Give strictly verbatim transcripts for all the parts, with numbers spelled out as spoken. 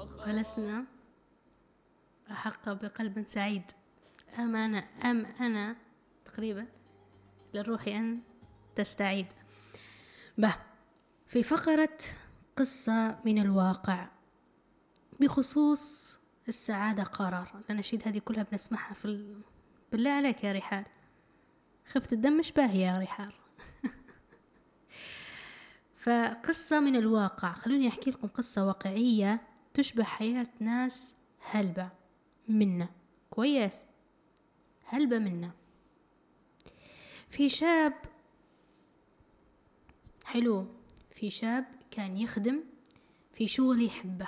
ولسنا أحق بقلب سعيد. أم أنا أم أنا تقريبا للروح أن تستعيد. به في فقرة قصة من الواقع بخصوص السعادة قرار. الأناشيد هذه كلها بنسمعها في ال... بالله عليك يا رحال، خفت الدم مش باهي يا رحال. فقصة من الواقع، خلوني أحكي لكم قصة واقعية تشبه حياة ناس هلبة منا، كويس هلبة منا. في شاب حلو، في شاب كان يخدم في شغل يحبه،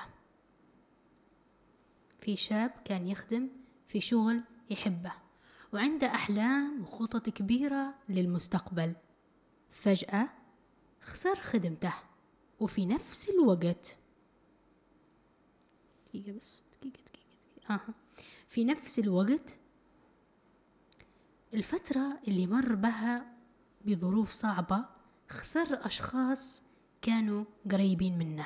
في شاب كان يخدم في شغل يحبه وعنده أحلام وخطط كبيرة للمستقبل. فجأة خسر خدمته، وفي نفس الوقت دقيقة بس دقيقة دقيقة, دقيقة. آه. في نفس الوقت الفترة اللي مر بها بظروف صعبة خسر أشخاص كانوا قريبين منه.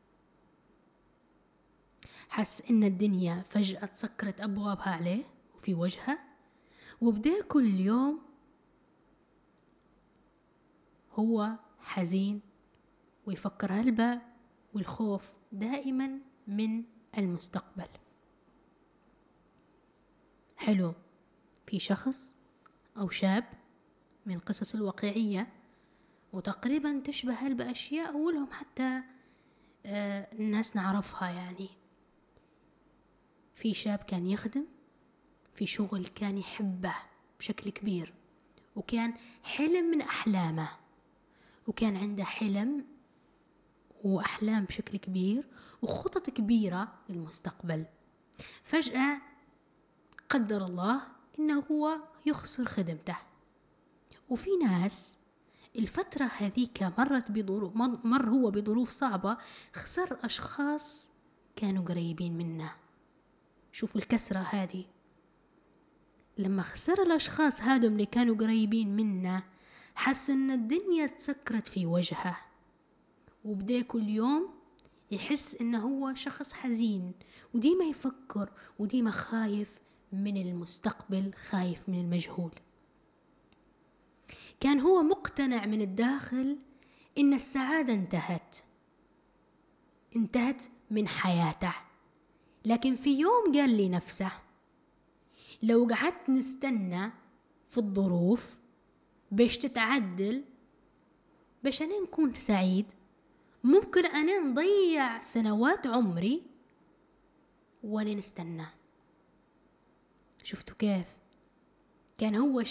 حس إن الدنيا فجأة تسكرت أبوابها عليه وفي وجهه، وبدأ كل يوم هو حزين ويفكر هلبة، والخوف دائما من المستقبل. حلو، في شخص أو شاب من القصص الواقعية وتقريبا تشبه هلبة أشياء أولهم حتى آه الناس نعرفها. يعني في شاب كان يخدم في شغل كان يحبه بشكل كبير، وكان حلم من أحلامه، وكان عنده حلم وأحلام بشكل كبير وخطط كبيرة للمستقبل. فجأة قدر الله إنه هو يخسر خدمته. وفي ناس الفترة هذيك مرت بظروف، مر هو بظروف صعبة، خسر أشخاص كانوا قريبين منه. شوفوا الكسرة هذه، لما خسر الأشخاص هادم اللي كانوا قريبين منه حس إن الدنيا تسكرت في وجهه، وبدأ كل يوم يحس إنه هو شخص حزين، وديما يفكر وديما خايف من المستقبل، خايف من المجهول. كان هو مقتنع من الداخل إن السعادة انتهت انتهت من حياته. لكن في يوم قال لي نفسه لو قعدت نستنى في الظروف باش تتعدل باش أنا نكون سعيد، ممكن أنا نضيع سنوات عمري وأنا نستنى. شفتوا كيف كان هو